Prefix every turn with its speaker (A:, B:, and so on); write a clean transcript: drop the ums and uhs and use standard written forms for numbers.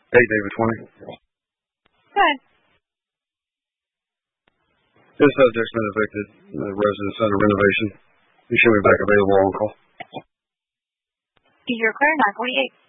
A: Hey, David 20.
B: Good.
A: This subject's been evicted. The resident's under renovation. You should be back available on call.
B: You're clear, 948.